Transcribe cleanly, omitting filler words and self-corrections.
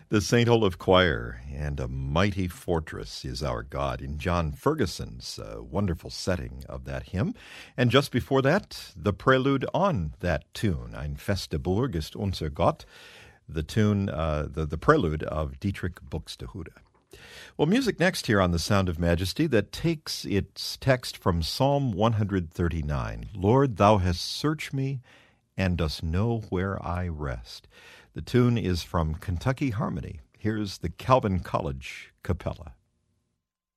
The St. Olaf Choir and A Mighty Fortress is Our God in John Ferguson's wonderful setting of that hymn. And just before that, the prelude on that tune, Ein feste Burg ist unser Gott, the tune, the prelude of Dietrich Buxtehude. Well, music next here on The Sound of Majesty that takes its text from Psalm 139. Lord, thou hast searched me and dost know where I rest. The tune is from Kentucky Harmony. Here's the Calvin College Capella.